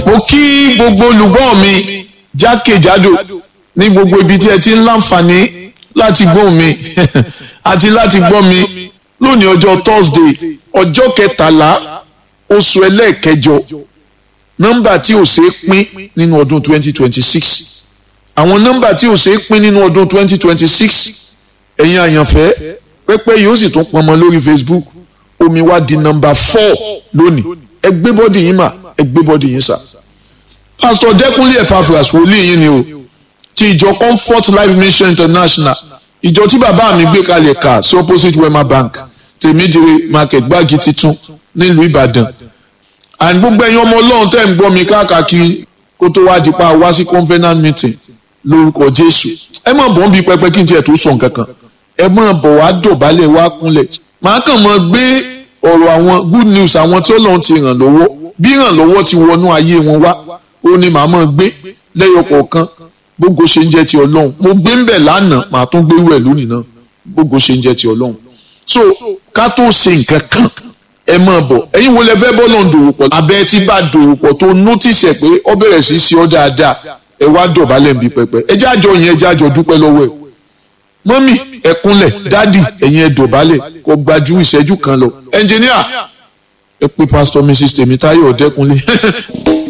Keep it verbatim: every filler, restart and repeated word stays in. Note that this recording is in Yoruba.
mo kí gbogbo olùgbọ́ mi jákèjádò ní gbogbo ibi tí ẹ ti ń láǹfààní láti gbọ́ mi àti láti gbọ́ mi lónìí ọjọ́ Thursday ọjọ́ kẹtàlá oṣù ẹlẹ́ẹ̀kẹjọ nọ́mbà tí ò ṣeé pín nínú ọdún twenty twenty six àwọn nọ́mbà tí ò ṣeé pín nínú ọdún twenty twenty six ẹ̀yin àyànfẹ́ pẹ́pẹ́ yóò sì tún pọnmọ lórí Facebook omi wá di nọ́mbà four lónìí ẹ gbé bọ́dì yín mà ẹ gbé bọ́dì yín sà. Pastor Dẹ́kunlé Epaphras wòlíì yín ni o ti ìjọ Comfort Life Mission International ìjọ tí bàbá mi gbé kalẹ̀ ká sí opposite Wema Bank tèmídìrí market gbági titun nílùú Ìbàdàn and gbogbo ẹ̀yin ọmọ Ọlọ́run tẹ́ ń gbọ́ mi káàkiri kó tó wá dípa wá sí covenant meeting lórúkọ Jésù ẹ má bọ̀ ń bí pẹpẹ kí n tiẹ̀ tó sọ nǹkan kan ẹ má bọ̀ wá dọ̀bálẹ̀ wá kúnlẹ̀ màá kàn mọ́ gbé ọ̀rọ̀ àwọn good news àwọn tí Ọlọ́run ti ràn lọ́wọ́ bí ràn lọ́wọ́ ti wọnú ayé wọn wá ó ní màá mọ́ gbé lẹ́yọ kọ̀ọ̀kan gbogbo ṣe ń jẹ́ ti Ọlọ́run mo gbé ń bẹ̀ lánàá màá tún gbé wẹ̀ lónìí náà gbogbo ṣe ń jẹ́ ti Ọlọ́run so ká tó ṣe nǹkan kan ẹ máa bọ̀ ẹ̀yin wo lẹ fẹ́ bọ́ lọ́n dòwò pọ̀ abẹ́ tí bá dòwò pọ̀ tó nótìsẹ̀ pé ọ bẹ̀rẹ̀ sí sí ọ dáadáa ẹ wá dọ̀bálẹ̀ ń bí pẹpẹ ẹ jájọ yẹn ẹ jájọ dúpẹ́ lọ́wọ́ ẹ mọ́mì ẹ kúnlẹ̀ dádì ẹ̀yin ẹ dọ̀bálẹ̀ kó gbajú ìṣẹ́jú kan lọ ẹnjìníà ẹ pé pásítọ̀ Mrs Tèmítáyọ̀ Dẹ́kunlé